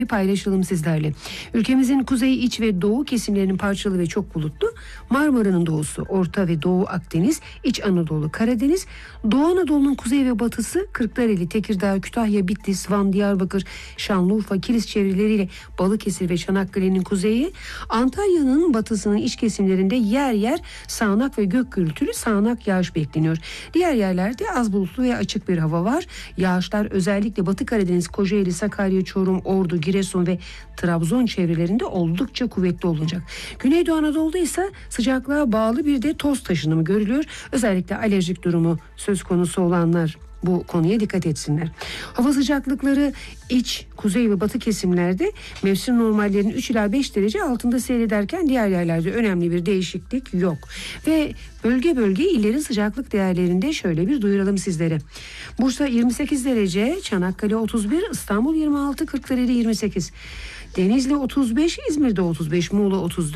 paylaşalım sizlerle. Ülkemizin kuzey, iç ve doğu kesimlerinin parçalı ve çok bulutlu. Marmara'nın doğusu, Orta ve Doğu Akdeniz, İç Anadolu, Karadeniz, Doğu Anadolu'nun kuzey ve batısı, Kırklareli, Tekirdağ, Kütahya, Bitlis, Van, Diyarbakır, Şanlıurfa, Kilis çevreleriyle Balıkesir ve Çanakkale'nin kuzeyi, Antalya'nın batısının iç kesimlerinde yer yer sağanak ve gök gürültülü sağanak yağış bekleniyor. Diğer yerlerde az bulutlu ve açık bir hava var. Yağışlar özellikle Batı Karadeniz, Kocaeli, Sakarya, Çorum, Ordu, Giresun ve Trabzon çevrelerinde oldukça kuvvetli olacak. Güneydoğu Anadolu'da ise sıcaklığa bağlı bir de toz taşınımı görülüyor. Özellikle alerjik durumu söz konusu olanlar bu konuya dikkat etsinler. Hava sıcaklıkları iç, kuzey ve batı kesimlerde mevsim normallerinin 3 ila 5 derece altında seyrederken diğer yerlerde önemli bir değişiklik yok. Ve bölge bölge illerin sıcaklık değerlerinde şöyle bir duyuralım sizlere. Bursa 28 derece, Çanakkale 31, İstanbul 26, Kırklareli 28, Denizli 35, İzmir'de 35, Muğla 34,